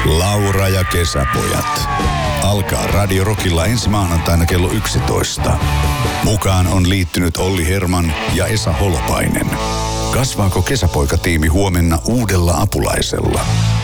Laura ja kesäpojat. Alkaa Radio Rockilla ensi maanantaina kello 11. Mukaan on liittynyt Olli Herman ja Esa Holopainen. Kasvaako kesäpoikatiimi huomenna uudella apulaisella?